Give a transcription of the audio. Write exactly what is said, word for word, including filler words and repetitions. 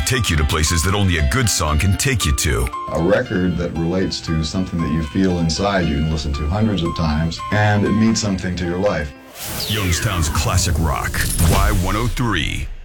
take you to places that only a good song can take you to. A record that relates to something that you feel inside you and listen to hundreds of times, and it means something to your life. Youngstown's classic rock, Y one oh three.